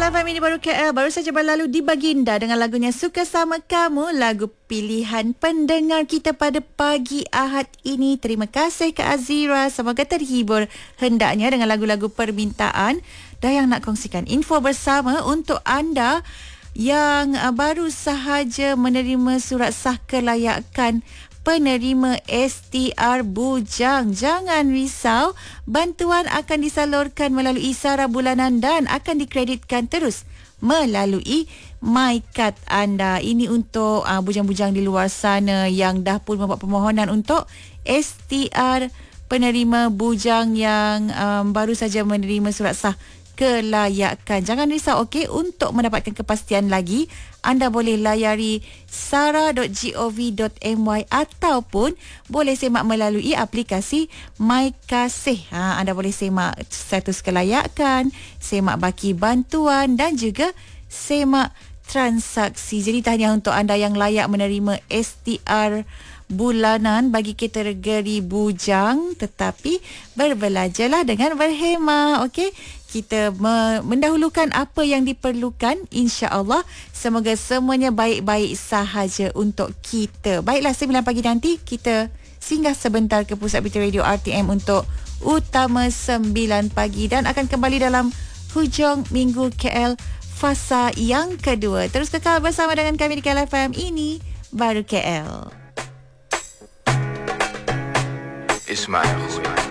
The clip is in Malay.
KLFM ini baru KL. Baru saja berlalu di Baginda dengan lagunya Suka Sama Kamu, lagu pilihan pendengar kita pada pagi Ahad ini. Terima kasih Kak Azira, semoga terhibur hendaknya dengan lagu-lagu permintaan. Dan yang nak kongsikan info bersama untuk anda yang baru sahaja menerima surat sah kelayakan penerima STR bujang. Jangan risau, bantuan akan disalurkan melalui sara bulanan dan akan dikreditkan terus melalui MyCard anda. Ini untuk bujang-bujang di luar sana yang dah pun membuat permohonan untuk STR penerima bujang yang baru saja menerima surat sah kelayakan. Jangan risau, okey. Untuk mendapatkan kepastian lagi, anda boleh layari sara.gov.my ataupun boleh semak melalui aplikasi My Kasih. Anda boleh semak status kelayakan, semak baki bantuan dan juga semak transaksi. Jadi tahniah untuk anda yang layak menerima STR bulanan bagi kategori bujang, tetapi berbelajarlah dengan berhemah, okey. Kita mendahulukan apa yang diperlukan, insya-Allah. Semoga semuanya baik-baik sahaja untuk kita. Baiklah, 9 pagi nanti kita singgah sebentar ke Pusat Berita Radio RTM untuk Utama 9 pagi dan akan kembali dalam hujung minggu KL fasa yang kedua. Terus kekal bersama dengan kami di KLFM. Ini baru KL. Ismail.